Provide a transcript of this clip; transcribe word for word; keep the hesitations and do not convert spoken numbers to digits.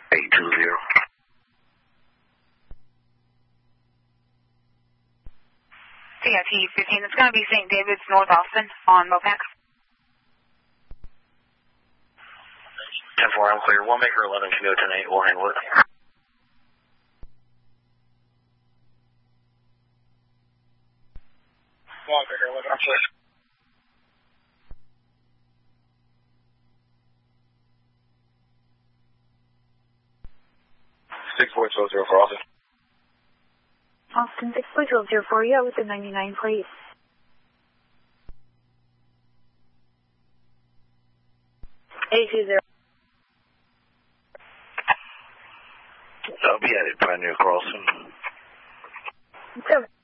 eight two zero. C I T fifteen, it's going to be Saint David's, North Austin on Mopac. ten four, I'm clear. One Maker eleven can go ten eight, we'll handle it. One Maker eleven, I'm clear. six four twelve zero for Austin. Austin, six four twelve zero for you with the ninety-nine plate. eight two zero. I'll be at it, Pioneer Crossing. Seven.